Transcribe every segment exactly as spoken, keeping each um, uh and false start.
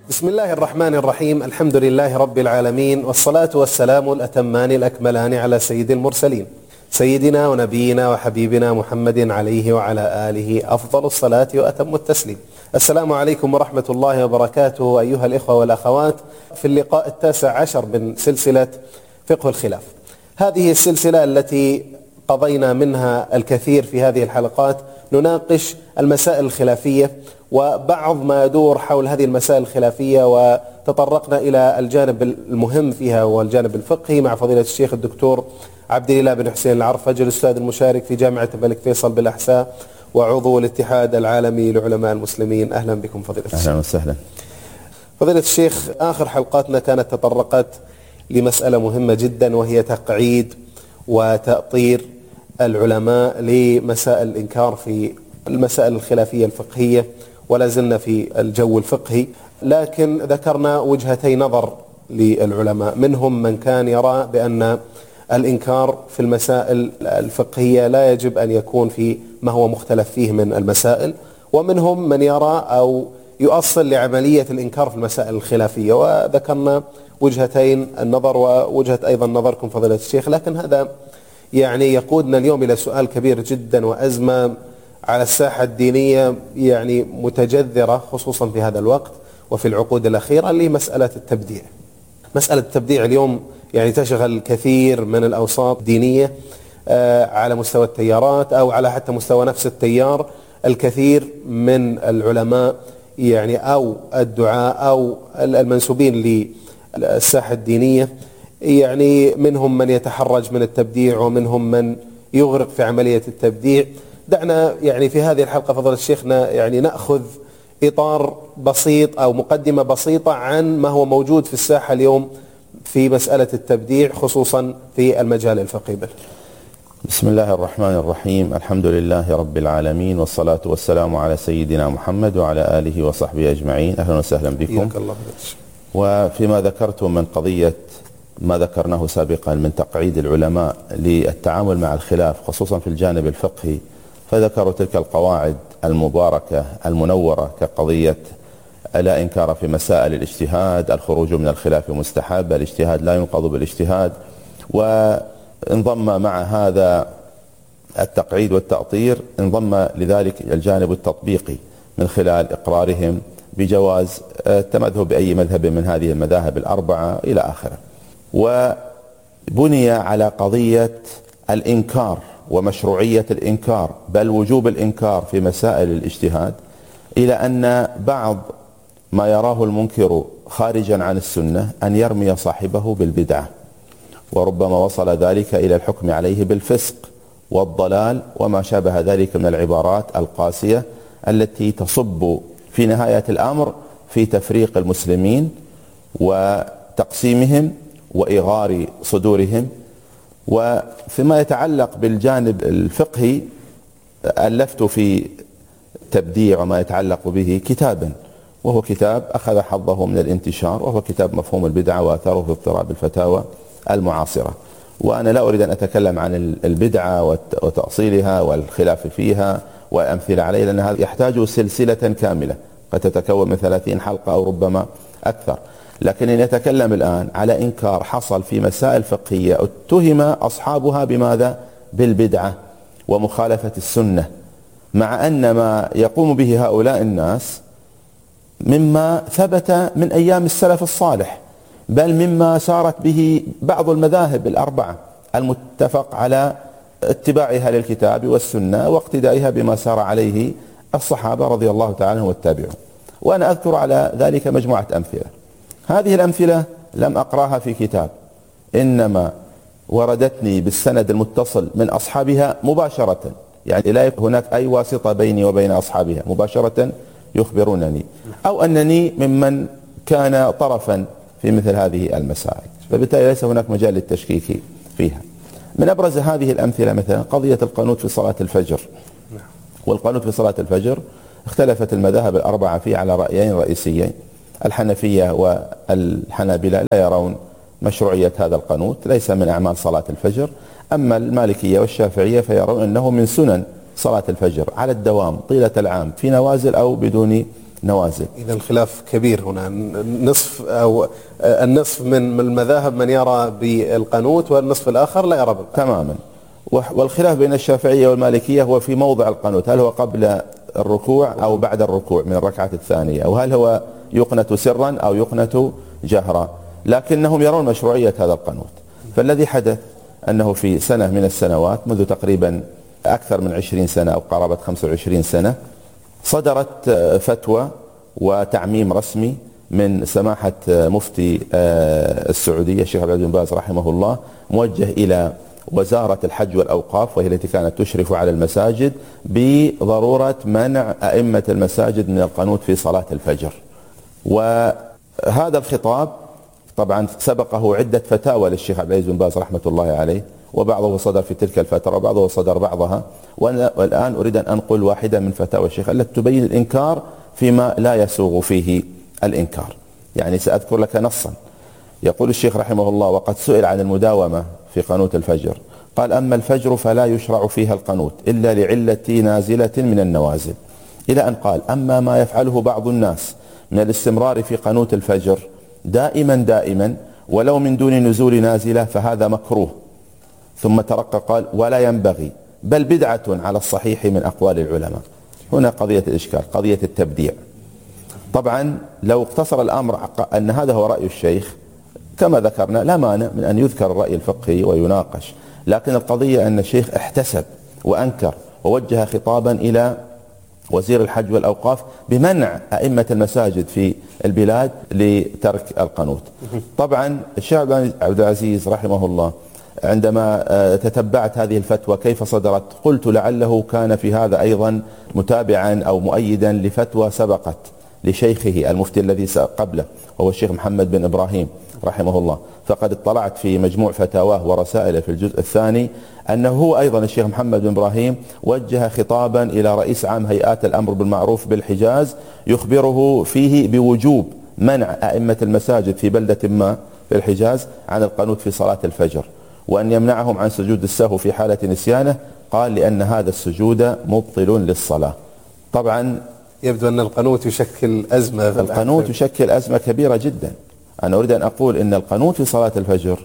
بسم الله الرحمن الرحيم. الحمد لله رب العالمين، والصلاة والسلام الأتمان الأكملان على سيد المرسلين سيدنا ونبينا وحبيبنا محمد عليه وعلى آله أفضل الصلاة وأتم التسليم. السلام عليكم ورحمة الله وبركاته أيها الإخوة والأخوات، في اللقاء التاسع عشر من سلسلة فقه الخلاف. هذه السلسلة التي قضينا منها الكثير في هذه الحلقات نناقش المسائل الخلافية وبعض ما يدور حول هذه المسائل الخلافية، وتطرقنا إلى الجانب المهم فيها والجانب الفقهي مع فضيلة الشيخ الدكتور عبد الله بن حسين العرفج، الأستاذ المشارك في جامعة الملك فيصل بالأحساء وعضو الاتحاد العالمي لعلماء المسلمين. أهلا بكم فضيلة الشيخ. أهلا وسهلا. فضيلة الشيخ، آخر حلقاتنا كانت تطرقت لمسألة مهمة جدا، وهي تقعيد وتأطير العلماء لمسائل الإنكار في المسائل الخلافية الفقهية، ولا زلنا في الجو الفقهي، لكن ذكرنا وجهتي نظر للعلماء. منهم من كان يرى بأن الإنكار في المسائل الفقهية لا يجب أن يكون في ما هو مختلف فيه من المسائل، ومنهم من يرى أو يؤصل لعملية الإنكار في المسائل الخلافية، وذكرنا وجهتين النظر ووجهة أيضا نظركم فضيلة الشيخ. لكن هذا يعني يقودنا اليوم إلى سؤال كبير جدا وأزمة على الساحة الدينية يعني متجذرة، خصوصا في هذا الوقت وفي العقود الأخيرة، اللي مسألة التبديع. مسألة التبديع اليوم يعني تشغل كثير من الأوساط الدينية على مستوى التيارات أو على حتى مستوى نفس التيار. الكثير من العلماء يعني أو الدعاء أو المنسوبين للساحة الدينية يعني منهم من يتحرج من التبديع ومنهم من يغرق في عملية التبديع. دعنا يعني في هذه الحلقة فضل الشيخنا يعني نأخذ إطار بسيط أو مقدمة بسيطة عن ما هو موجود في الساحة اليوم في مسألة التبديع، خصوصا في المجال الفقهي. بسم الله الرحمن الرحيم. الحمد لله رب العالمين، والصلاة والسلام على سيدنا محمد وعلى آله وصحبه أجمعين. أهلا وسهلا بكم. وفيما ذكرتم من قضية ما ذكرناه سابقا من تقعيد العلماء للتعامل مع الخلاف خصوصا في الجانب الفقهي، فذكروا تلك القواعد المباركة المنورة كقضية لا إنكار في مسائل الاجتهاد، الخروج من الخلاف مستحب، الاجتهاد لا ينقض بالاجتهاد. وانضم مع هذا التقعيد والتأطير انضم لذلك الجانب التطبيقي من خلال إقرارهم بجواز التمذهب بأي مذهب من هذه المذاهب الأربعة إلى آخره. وبني على قضية الإنكار ومشروعية الإنكار، بل وجوب الإنكار في مسائل الاجتهاد، إلى أن بعض ما يراه المنكر خارجا عن السنة أن يرمي صاحبه بالبدعة، وربما وصل ذلك إلى الحكم عليه بالفسق والضلال وما شابه ذلك من العبارات القاسية التي تصب في نهاية الأمر في تفريق المسلمين وتقسيمهم وإغار صدورهم. وفيما يتعلق بالجانب الفقهي ألفت في تبديع وما يتعلق به كتابا، وهو كتاب أخذ حظه من الانتشار، وهو كتاب مفهوم البدعة وآثاره في اضطراب الفتاوى المعاصرة. وأنا لا أريد أن أتكلم عن البدعة وتأصيلها والخلاف فيها والأمثلة عليه، لأن هذا يحتاج سلسلة كاملة قد تتكون من ثلاثين حلقة أو ربما أكثر. لكن نتكلم الآن على إنكار حصل في مسائل فقهية اتهم أصحابها بماذا؟ بالبدعة ومخالفة السنة، مع أن ما يقوم به هؤلاء الناس مما ثبت من أيام السلف الصالح، بل مما سارت به بعض المذاهب الأربعة المتفق على اتباعها للكتاب والسنة واقتدائها بما سار عليه الصحابة رضي الله تعالى عنهم والتابعون. وأنا أذكر على ذلك مجموعة أمثلة. هذه الأمثلة لم أقرأها في كتاب، إنما وردتني بالسند المتصل من أصحابها مباشرة، يعني لا هناك أي واسطة بيني وبين أصحابها، مباشرة يخبرونني، أو أنني ممن كان طرفا في مثل هذه المسائل، فبالتالي ليس هناك مجال للتشكيك فيها. من أبرز هذه الأمثلة مثلا قضية القنوت في صلاة الفجر. والقنوت في صلاة الفجر اختلفت المذاهب الأربعة فيه على رأيين رئيسيين. الحنفية والحنابلة لا يرون مشروعية هذا القنوت، ليس من أعمال صلاة الفجر. أما المالكية والشافعية فيرون أنه من سنن صلاة الفجر على الدوام طيلة العام في نوازل أو بدون نوازل. إذا الخلاف كبير هنا، نصف أو النصف من المذاهب من يرى بالقنوت والنصف الآخر لا يرى بالقنوت تماما. والخلاف بين الشافعية والمالكية هو في موضع القنوت، هل هو قبل الركوع أو بعد الركوع من الركعة الثانية، أو هل هو يقنت سرا أو يقنت جهرا، لكنهم يرون مشروعية هذا القنوت. فالذي حدث أنه في سنة من السنوات منذ تقريبا أكثر من عشرين سنة أو قرابة خمسة وعشرين سنة صدرت فتوى وتعميم رسمي من سماحة مفتي السعودية الشيخ عبد العزيز بن باز رحمه الله، موجه إلى وزارة الحج والأوقاف وهي التي كانت تشرف على المساجد بضرورة منع أئمة المساجد من القنوت في صلاة الفجر. وهذا الخطاب طبعا سبقه عدة فتاوى للشيخ عبد العزيز بن باز رحمة الله عليه، وبعضه صدر في تلك الفترة وبعضه صدر بعضها، والآن أريد أن أنقل واحدة من فتاوى الشيخ التي تبين الإنكار فيما لا يسوغ فيه الإنكار. يعني سأذكر لك نصا. يقول الشيخ رحمه الله: وقد سئل عن المداومة في قنوت الفجر، قال: أما الفجر فلا يشرع فيها القنوت إلا لعلة نازلة من النوازل، إلى أن قال: أما ما يفعله بعض الناس من الاستمرار في قنوت الفجر دائما دائما ولو من دون نزول نازلة فهذا مكروه. ثم ترقى قال: ولا ينبغي بل بدعة على الصحيح من أقوال العلماء. هنا قضية الإشكال، قضية التبديع. طبعا لو اقتصر الأمر أن هذا هو رأي الشيخ كما ذكرنا لا مانع من أن يذكر الرأي الفقهي ويناقش، لكن القضية أن الشيخ احتسب وأنكر ووجه خطابا إلى وزير الحج والأوقاف بمنع أئمة المساجد في البلاد لترك القنوت. طبعا الشيخ عبد العزيز رحمه الله عندما تتبعت هذه الفتوى كيف صدرت قلت لعله كان في هذا أيضا متابعا أو مؤيدا لفتوى سبقت لشيخه المفتي الذي قبله وهو الشيخ محمد بن إبراهيم رحمه الله. فقد اطلعت في مجموع فتاواه ورسائله في الجزء الثاني أنه هو أيضا الشيخ محمد بن إبراهيم وجه خطابا إلى رئيس عام هيئات الأمر بالمعروف بالحجاز يخبره فيه بوجوب منع أئمة المساجد في بلدة ما في الحجاز عن القنوت في صلاة الفجر، وأن يمنعهم عن سجود السهو في حالة نسيانه، قال: لأن هذا السجود مبطل للصلاة. طبعا يبدو أن القنوت يشكل أزمة في القنوت يشكل أزمة كبيرة جدا. أنا أريد أن أقول إن القنوت في صلاة الفجر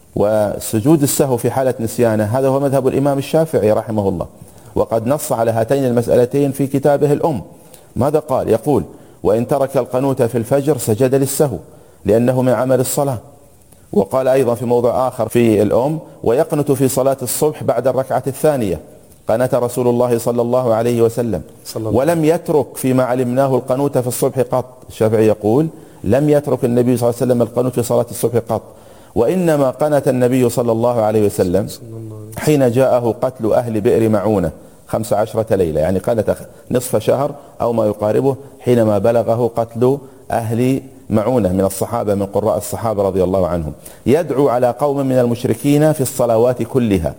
وسجود السهو في حالة نسيانه هذا هو مذهب الإمام الشافعي رحمه الله، وقد نص على هاتين المسألتين في كتابه الأم. ماذا قال؟ يقول: وإن ترك القنوت في الفجر سجد للسهو لأنه من عمل الصلاة. وقال أيضا في موضع آخر في الأم: ويقنت في صلاة الصبح بعد الركعة الثانية، قنت رسول الله صلى الله عليه وسلم ولم يترك فيما علمناه القنوت في الصبح قط. الشافعي يقول: لم يترك النبي صلى الله عليه وسلم القنوت في صلاة الصبح قط، وإنما قنت النبي صلى الله عليه وسلم حين جاءه قتل أهل بئر معونة خمس عشرة ليلة، يعني قنت نصف شهر أو ما يقاربه حينما بلغه قتل أهل معونة من الصحابة من قراء الصحابة رضي الله عنهم، يدعو على قوم من المشركين في الصلوات كلها،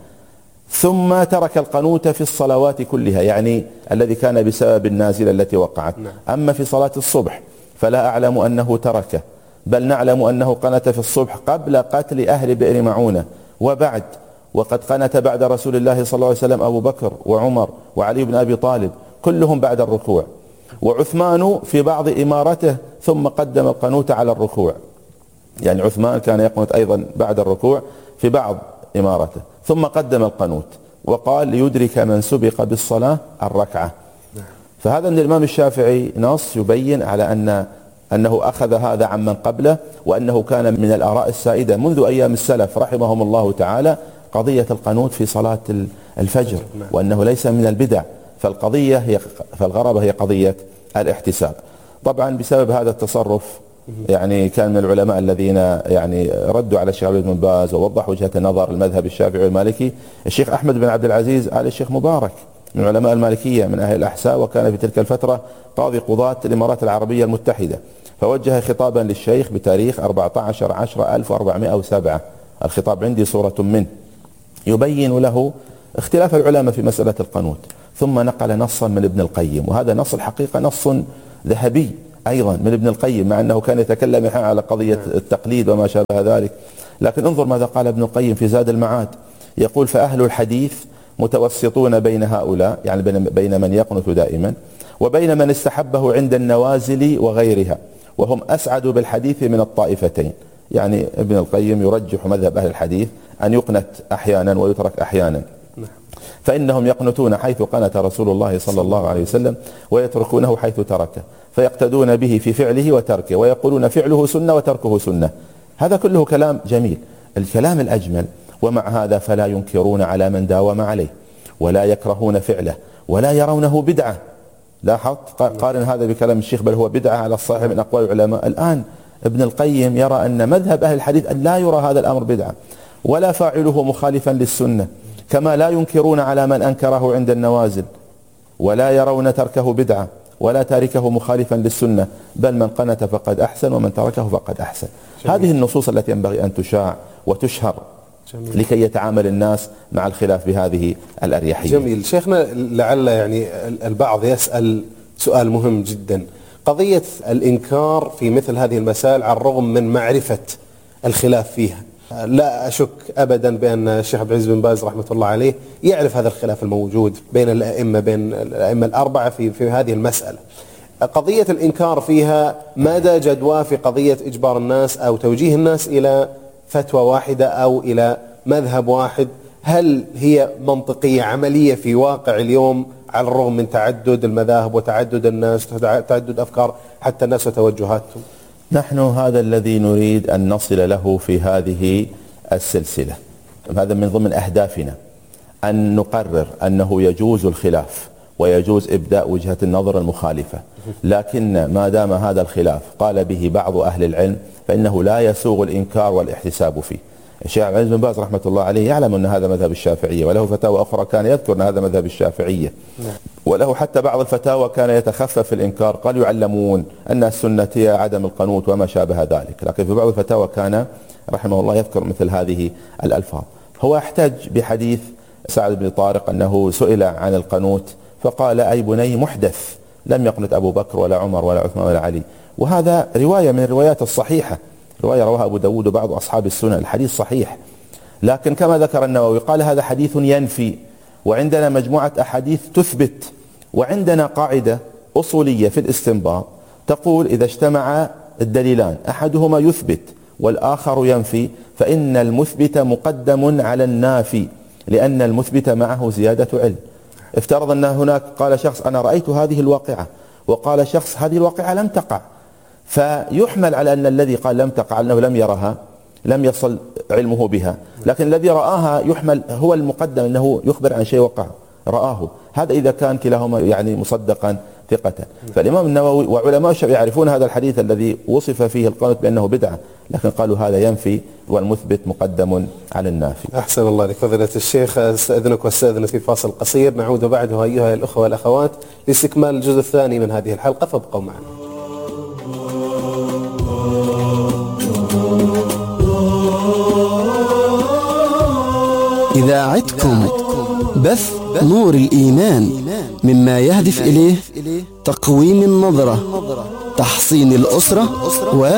ثم ترك القنوت في الصلوات كلها، يعني الذي كان بسبب النازلة التي وقعت. أما في صلاة الصبح فلا أعلم أنه تركه، بل نعلم أنه قنت في الصبح قبل قتل أهل بئر معونة وبعد، وقد قنت بعد رسول الله صلى الله عليه وسلم أبو بكر وعمر وعلي بن أبي طالب كلهم بعد الركوع، وعثمان في بعض إمارته ثم قدم القنوت على الركوع، يعني عثمان كان يقنت أيضا بعد الركوع في بعض إمارته ثم قدم القنوت، وقال: ليدرك من سبق بالصلاة الركعة. فهذا من الإمام الشافعي نص يبين على أن أنه أخذ هذا عمن قبله، وأنه كان من الآراء السائدة منذ أيام السلف رحمهم الله تعالى قضية القنوت في صلاة الفجر، وأنه ليس من البدع. فالقضية هي فالغرابة هي قضية الاحتساب. طبعا بسبب هذا التصرف يعني كان من العلماء الذين يعني ردوا على الشيخ عبد العزيز بن باز ووضحوا وجهة النظر المذهب الشافعي والمالكي الشيخ أحمد بن عبد العزيز آل الشيخ مبارك من علماء المالكية من أهل الأحساء، وكان في تلك الفترة قاضي قضاة الإمارات العربية المتحدة، فوجه خطابا للشيخ بتاريخ أربعة عشر عشرة ألف وأربعمائة وسبعة، الخطاب عندي صورة منه يبين له اختلاف العلماء في مسألة القنوت، ثم نقل نصا من ابن القيم، وهذا نص الحقيقة نص ذهبي أيضا من ابن القيم، مع أنه كان يتكلم على قضية التقليد وما شابه ذلك. لكن انظر ماذا قال ابن القيم في زاد المعاد، يقول: فأهل الحديث متوسطون بين هؤلاء، يعني بين من يقنت دائما وبين من استحبه عند النوازل وغيرها، وهم أسعد بالحديث من الطائفتين. يعني ابن القيم يرجح مذهب أهل الحديث أن يقنت أحيانا ويترك أحيانا، فإنهم يقنتون حيث قنت رسول الله صلى الله عليه وسلم ويتركونه حيث تركه، فيقتدون به في فعله وتركه، ويقولون فعله سنة وتركه سنة. هذا كله كلام جميل، الكلام الأجمل. ومع هذا فلا ينكرون على من داوم عليه، ولا يكرهون فعله، ولا يرونه بدعة. لاحظ قارن هذا بكلام الشيخ بل هو بدعة على الصحيح من أقوال العلماء. الآن ابن القيم يرى أن مذهب أهل الحديث أن لا يرى هذا الأمر بدعة ولا فاعله مخالفا للسنة، كما لا ينكرون على من أنكره عند النوازل، ولا يرون تركه بدعة ولا تاركه مخالفا للسنة، بل من قنت فقد أحسن ومن تركه فقد أحسن. جميل. هذه النصوص التي ينبغي أن تشاع وتشهر. جميل. لكي يتعامل الناس مع الخلاف بهذه الأريحية. جميل. شيخنا، لعل يعني البعض يسأل سؤال مهم جدا، قضية الإنكار في مثل هذه المسائل على الرغم من معرفة الخلاف فيها. لا أشك أبدا بأن الشيخ عبد العزيز بن باز رحمة الله عليه يعرف هذا الخلاف الموجود بين الأئمة بين الأئمة الأربعة في في هذه المسألة. قضية الإنكار فيها مدى جدوى في قضية إجبار الناس أو توجيه الناس إلى فتوى واحدة أو إلى مذهب واحد، هل هي منطقية عملية في واقع اليوم على الرغم من تعدد المذاهب وتعدد الناس وتعدد أفكار حتى الناس وتوجهاتهم؟ نحن هذا الذي نريد أن نصل له في هذه السلسلة. هذا من ضمن أهدافنا، أن نقرر أنه يجوز الخلاف ويجوز إبداء وجهة النظر المخالفة، لكن ما دام هذا الخلاف قال به بعض أهل العلم فإنه لا يسوغ الإنكار والاحتساب فيه. الشيخ عبد العزيز بن باز رحمة الله عليه يعلم أن هذا مذهب الشافعية، وله فتاوى أخرى كان يذكر أن هذا مذهب الشافعية، وله حتى بعض الفتاوى كان يتخفف في الإنكار، قال يعلمون أن السنة هي عدم القنوت وما شابه ذلك، لكن في بعض الفتاوى كان رحمه الله يذكر مثل هذه الألفاظ. هو احتج بحديث سعد بن طارق أنه سئل عن القنوت فقال أي بني محدث، لم يقنت أبو بكر ولا عمر ولا عثمان ولا علي، وهذا رواية من الروايات الصحيحة، رواية رواها أبو داود وبعض أصحاب السنن، الحديث صحيح، لكن كما ذكر النووي قال هذا حديث ينفي، وعندنا مجموعة أحاديث تثبت، وعندنا قاعدة أصولية في الاستنباط تقول إذا اجتمع الدليلان أحدهما يثبت والآخر ينفي فإن المثبت مقدم على النافي، لأن المثبت معه زيادة علم. افترض أن هناك قال شخص أنا رأيت هذه الواقعة، وقال شخص هذه الواقعة لم تقع، فيحمل على أن الذي قال لم تقع أنه لم يرها، لم يصل علمه بها، لكن الذي رآها يحمل هو المقدم أنه يخبر عن شيء وقع رآه، هذا إذا كان كلاهما يعني مصدقا ثقة. فالإمام النووي وعلماء الشافعية يعرفون هذا الحديث الذي وصف فيه القنوت بأنه بدعة، لكن قالوا هذا ينفي والمثبت مقدم على النافي. أحسن الله لك فضيلة الشيخ. أستأذنك واستأذن في فاصل قصير، نعود بعده أيها الأخوة والأخوات لاستكمال الجزء الثاني من هذه الحلقة، فابقوا معنا. إذاعتكم بث نور الإيمان مما يهدف إليه تقويم النظرة، تحصين الأسرة و